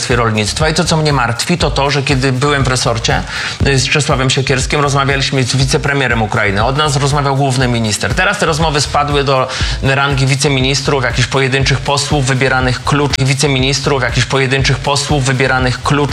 Ministerstwie Rolnictwa i to, co mnie martwi, to to, że kiedy byłem w resorcie z Czesławem Siekierskim, rozmawialiśmy z wicepremierem Ukrainy. Od nas rozmawiał główny minister. Teraz te rozmowy spadły do rangi wiceministrów, jakichś pojedynczych posłów wybieranych klucz,